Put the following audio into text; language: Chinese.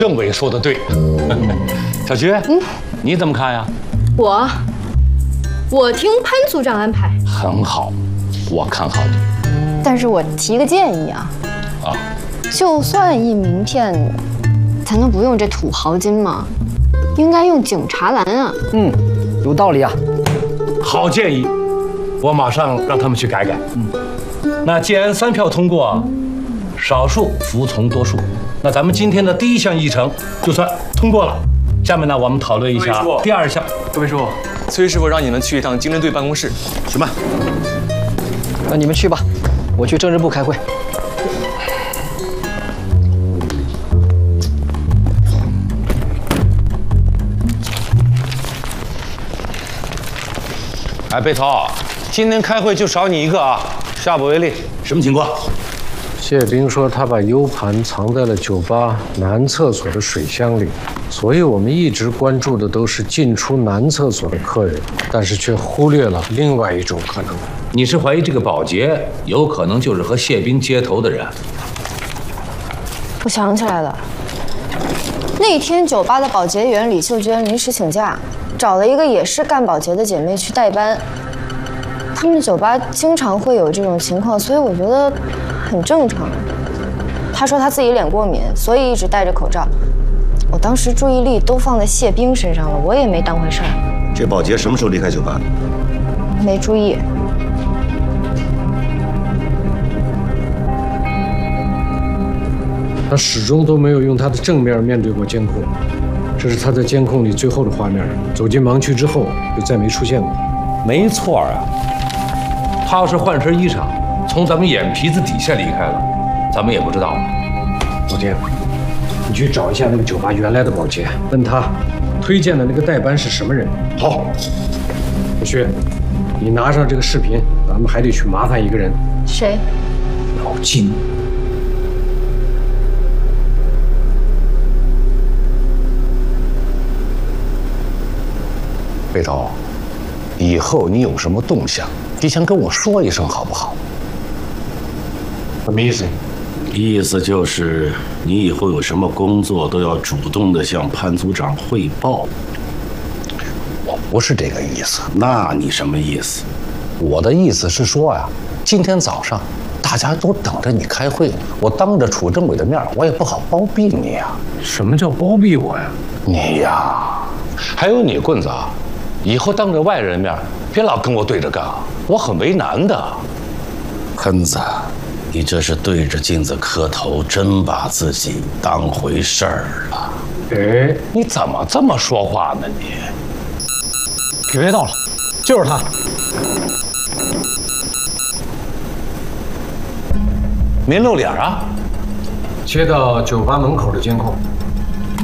政委说的对，小徐，你怎么看呀？ 我听潘组长安排， 很好，我看好你。 但是我提个建议啊，就算印名片，咱能不用这土豪金吗？应该用警察蓝啊。 有道理啊。 好建议，我马上让他们去改改。那既然3票通过，少数服从多数，那咱们今天的第1项议程就算通过了。下面呢，我们讨论一下第2项。 各位师傅，崔师傅让你们去一趟经侦队办公室， 行吧？ 那你们去吧，我去政治部开会。 哎，贝涛，今天开会就少你一个啊，下不为例。什么情况？ 谢兵说他把 U 盘藏在了酒吧男厕所的水箱里，所以我们一直关注的都是进出男厕所的客人，但是却忽略了另外一种可能。 你是怀疑这个保洁有可能就是和谢兵接头的人？ 我想起来了，那天酒吧的保洁员李秀娟临时请假，找了一个也是干保洁的姐妹去代班。他们酒吧经常会有这种情况，所以我觉得很正常。她说她自己脸过敏，所以一直戴着口罩。我当时注意力都放在谢兵身上了，我也没当回事儿。 这保洁什么时候离开酒吧的？ 没注意。 他始终都没有用他的正面面对过监控，这是他在监控里最后的画面。走进盲区之后，就再没出现过。 没错啊，他要是换身衣裳，从咱们眼皮子底下离开了，咱们也不知道啊。 老丁，你去找一下那个酒吧原来的保洁，问他推荐的那个代班是什么人。好，小薛，你拿上这个视频，咱们还得去麻烦一个人。 谁？ 老金。 贝涛，以后你有什么动向，提前跟我说一声好不好？ 什么意思？ 意思就是你以后有什么工作都要主动的向潘组长汇报。 我不是这个意思。 那你什么意思？ 我的意思是说呀，今天早上大家都等着你开会呢，我当着楚政委的面，我也不好包庇你呀。 什么叫包庇我呀？ 你呀，还有你棍子啊，以后当着外人面，别老跟我对着干，我很为难的。 坤子，你这是对着镜子磕头，真把自己当回事儿了。 哎， 你怎么这么说话呢你？ 匹配到了，就是他。 没露脸啊？ 接到酒吧门口的监控，